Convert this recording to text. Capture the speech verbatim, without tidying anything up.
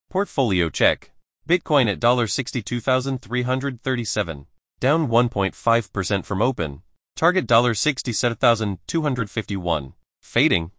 Portfolio check. Bitcoin at sixty-two thousand three hundred thirty-seven dollars. Down one point five percent from open. Target sixty-seven thousand two hundred fifty-one dollars. Fading.